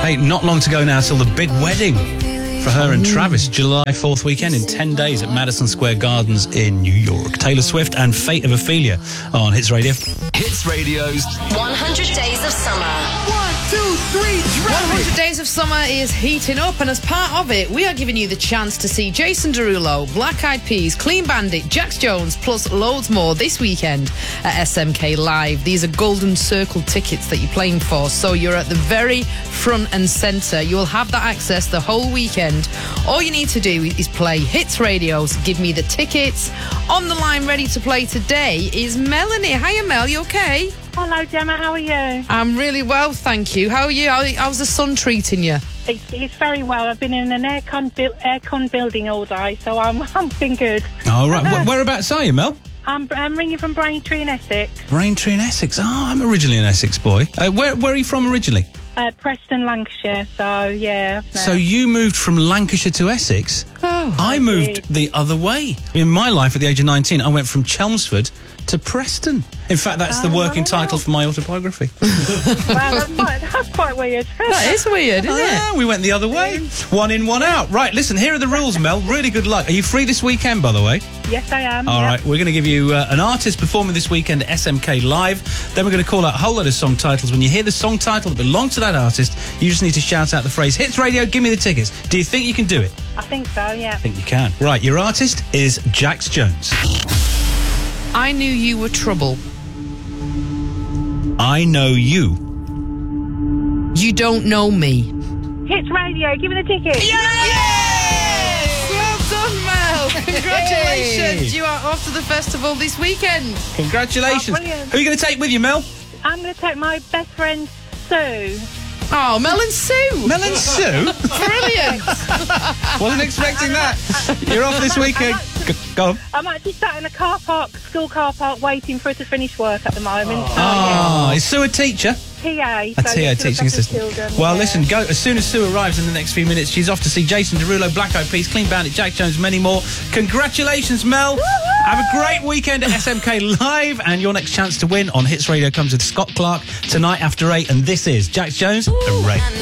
Hey, not long to go now till the big wedding for her and Travis, July 4th weekend in 10 days at Madison Square Gardens in New York. Taylor Swift and Fate of Ophelia on Hits Radio. Hits Radio's 100 Days of Summer. 1, 2, 3, drop 100 Days of Summer is heating up, and as part of it, we are giving you the chance to see Jason Derulo, Black Eyed Peas, Clean Bandit, Jax Jones, plus loads more this weekend at SMK Live. These are Golden Circle tickets that you're playing for, so you're at the very front and centre. You will have that access the whole weekend. All you need to do is play Hits Radio's Give Me the Tickets. On the line ready to play today is Melanie. Hiya, Mel, you okay? Hello, Gemma, how are you? I'm really well, thank you. How are you? How's the sun treating you? It's very well. I've been in an aircon building all day, so I'm been good. All right. Whereabouts are you, Mel? I'm ringing from Braintree in Essex. Braintree in Essex. Oh, I'm originally an Essex boy. Where are you from originally? Preston, Lancashire, so yeah. No. So you moved from Lancashire to Essex? Oh, I moved the other way. In my life, at the age of 19, I went from Chelmsford to Preston. In fact, that's the working title for my autobiography. Well, that's quite weird. that is weird, isn't it? Yeah, we went the other way. One in, one out. Right, listen, here are the rules, Mel. Really good luck. Are you free this weekend, by the way? Yes, I am. All right, we're going to give you an artist performing this weekend at SMK Live. Then we're going to call out a whole lot of song titles. When you hear the song title that belongs to that artist, you just need to shout out the phrase, Hits Radio, give me the tickets. Do you think you can do it? I think so, yeah. I think you can. Right, your artist is Jax Jones. I knew you were trouble. I know you. You don't know me. Hits Radio, give me the ticket. Yes! Well done, Mel. Congratulations. You are off to the festival this weekend. Congratulations. Oh, brilliant. Who are you going to take with you, Mel? I'm going to take my best friend, Sue. Oh, Mel and Sue. Mel and Sue? Brilliant. Wasn't expecting that. You're off this weekend. Go on. I'm actually sat in a school car park, waiting for her to finish work at the moment. Oh, is Sue a teacher? PA. A TA, teaching assistant. Well, listen, go as soon as Sue arrives in the next few minutes. She's off to see Jason Derulo, Black Eyed Peas, Clean Bandit, Jax Jones, many more. Congratulations, Mel. Woo-hoo! Have a great weekend at SMK Live, and your next chance to win on Hits Radio comes with Scott Clark tonight after 8, and this is Jax Jones and Ray.